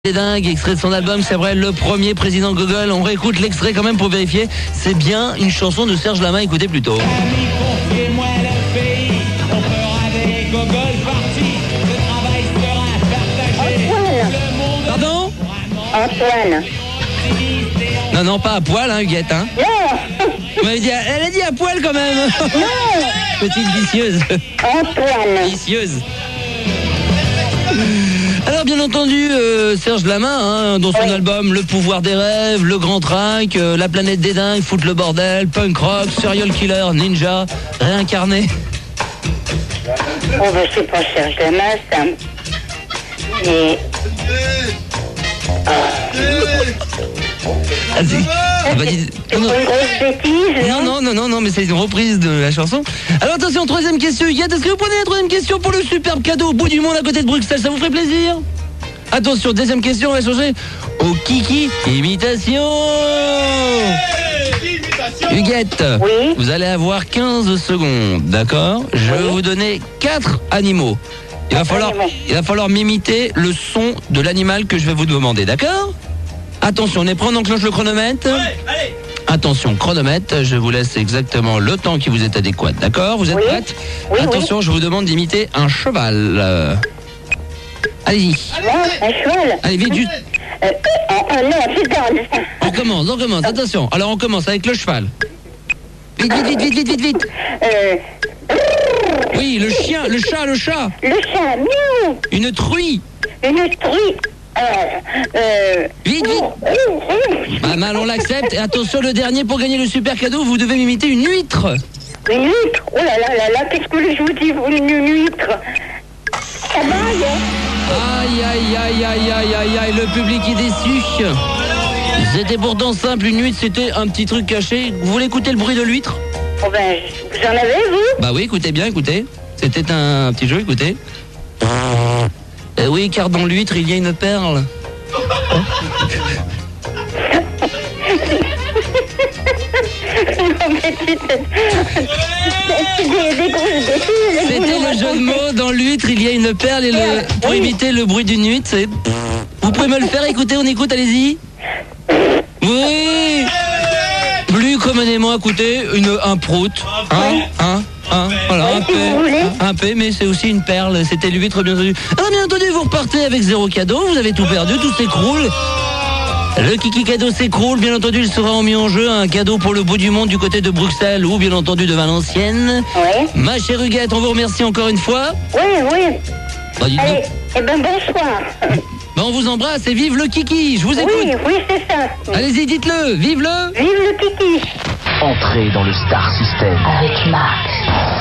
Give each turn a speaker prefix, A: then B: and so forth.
A: C'est dingue, extrait de son album, c'est vrai, le premier président Gogol. On réécoute l'extrait quand même pour vérifier. C'est bien une chanson de Serge Lama, écoutez plutôt.
B: Confiez-moi le pays, on fera des Gogol parties, le travail sera partagé. Le monde
A: Pardon
C: Antoine.
A: Non, pas à poil, hein, Huguette, hein.
C: Non,
A: Vous m'avez dit, elle a dit à poil quand même.
C: non,
A: Petite vicieuse.
C: Antoine.
A: Vicieuse. Alors bien entendu, Serge Lama, hein, dans son album Le pouvoir des rêves, Le grand track, La planète des dingues, Foutre le bordel, Punk rock, Serial killer, Ninja, Réincarné.
C: Oh, ben, c'est pas Serge Lama, ça. Et...
A: Vas-y. Ah bah, dis-
C: C'est
A: non,
C: pas une grosse bêtise, non?
A: non, mais c'est une reprise de la chanson. Alors attention, troisième question, Huguette, est-ce que vous prenez la troisième question pour le superbe cadeau au bout du monde à côté de Bruxelles? Ça vous ferait plaisir? Attention, deuxième question, on va changer au Kiki Imitation. Huguette,
C: Oui.
A: vous allez avoir 15 secondes, d'accord? Je vais vous donner 4 animaux. Il va falloir m'imiter le son de l'animal que je vais vous demander, d'accord? Attention, on est prêt, on enclenche le chronomètre.
B: allez.
A: Attention, chronomètre, je vous laisse exactement le temps qui vous est adéquat, d'accord? Vous êtes
C: Oui.
A: prête?
C: Oui,
A: Attention, je vous demande d'imiter un cheval. Allez-y.
C: Non, un cheval.
A: Allez, vite, juste.
C: Non, c'est dans
A: On commence, attention. Alors on commence avec le cheval. Vite. Oui, le chien, le chat.
C: Le chat, miaou.
A: Une truie.
C: Une truie.
A: Vite. Pas mal, on l'accepte. Et attention, le dernier, pour gagner le super cadeau, vous devez m'imiter une huître.
C: Une huître. Oh là, qu'est-ce que je vous dis, une huître. Ça baille, hein.
A: Aïe, le public est déçu. C'était pourtant simple, une huître, c'était un petit truc caché. Vous voulez écouter le bruit de l'huître?
C: Oh ben, vous en avez, vous?
A: Bah oui, écoutez bien, écoutez. C'était un petit jeu, écoutez. Oui, car dans l'huître, il y a une perle.
C: Non, mais c'est des grosses bêtises.
A: C'était le jeu de mots, dans l'huître, il y a une perle et pour imiter le bruit d'une huître, c'est... Vous pouvez me le faire, écoutez, on écoute, allez-y. Oui. Plus communément, écoutez, un prout. Voilà, un P, mais c'est aussi une perle. C'était l'huître, bien entendu. Alors, bien entendu, vous repartez avec 0 cadeau, vous avez tout perdu, tout s'écroule. Le Kiki cadeau s'écroule, bien entendu, il sera mis en jeu un cadeau pour le bout du monde du côté de Bruxelles ou bien entendu de Valenciennes.
C: Oui.
A: Ma chère Huguette, on vous remercie encore une fois.
C: Oui.
A: Bah, dites donc.
C: Allez, eh ben bonsoir.
A: Bah, on vous embrasse et vive le Kiki, je vous écoute.
C: Oui, c'est ça.
A: Allez-y, dites-le, vive le.
C: Vive le Kiki.
D: Entrez dans le Star System.
E: Avec Max.